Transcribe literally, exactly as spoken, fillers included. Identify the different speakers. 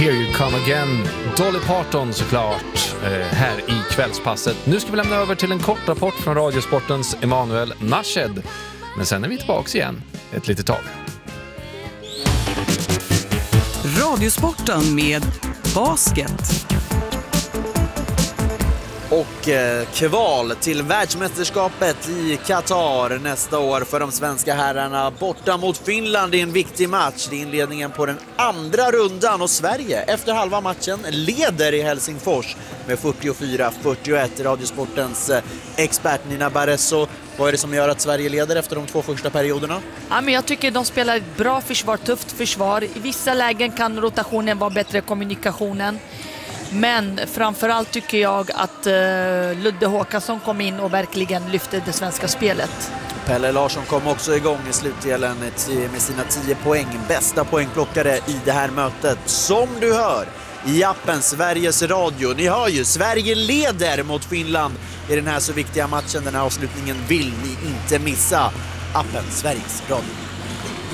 Speaker 1: Here You Come Again, Dolly Parton såklart, eh, här i kvällspasset. Nu ska vi lämna över till en kort rapport från Radiosportens Emanuel Nashed. Men sen är vi tillbaka igen ett litet tag.
Speaker 2: Radiosporten med basket.
Speaker 3: Och eh, kval till världsmästerskapet i Qatar nästa år för de svenska herrarna borta mot Finland i en viktig match. Det är inledningen på den andra rundan och Sverige efter halva matchen leder i Helsingfors med fyrtiofyra fyrtioett. Radiosportens eh, expert Nina Barresso, vad är det som gör att Sverige leder efter de två första perioderna?
Speaker 4: Ja, men jag tycker de spelar ett bra försvar, tufft försvar. I vissa lägen kan rotationen vara bättre, kommunikationen. Men framförallt tycker jag att uh, Ludde Håkansson kom in och verkligen lyfte det svenska spelet.
Speaker 3: Pelle Larsson kom också igång i slutdelen med sina tio poäng. Bästa poängplockare i det här mötet. Som du hör i appen Sveriges Radio. Ni hör ju, Sverige leder mot Finland i den här så viktiga matchen. Den här avslutningen vill ni inte missa. Appen Sveriges Radio.